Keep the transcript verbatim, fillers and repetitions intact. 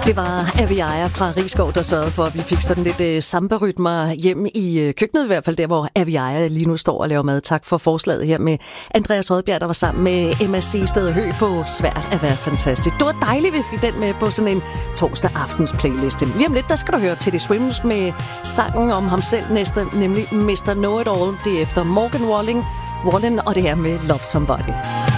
Det var Aviaja fra Risskov, der sørgede for, at vi fik sådan lidt uh, samba-rytmer hjem i uh, køkkenet, i hvert fald der, hvor Aviaja lige nu står og laver mad. Tak for forslaget her med Andreas Rødbjerg, der var sammen med Emma Seested Høgh på Svært at være fantastisk. Det var dejligt, vi fik den med på sådan en torsdag aftens playliste. Lige om lidt, der skal du høre Teddy Swims med sangen om ham selv næste, nemlig mister Know It All. Det er efter Morgan Wallen, Wallen og det her med Love Somebody.